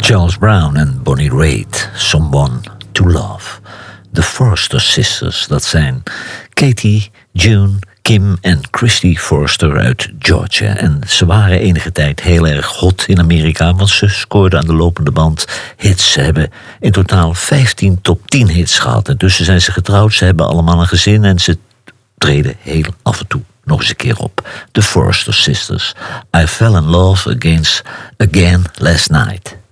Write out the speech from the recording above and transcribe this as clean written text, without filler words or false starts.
Charles Brown en Bonnie Raitt, Someone to Love. De Forrester Sisters, dat zijn Katie, June, Kim en Christy Forrester uit Georgia. En ze waren enige tijd heel erg hot in Amerika, want ze scoorden aan de lopende band hits. Ze hebben in totaal 15 top 10 hits gehad. En tussen zijn ze getrouwd, ze hebben allemaal een gezin en ze treden heel af en toe nog eens een keer op. De Forrester Sisters. I fell in love again last night.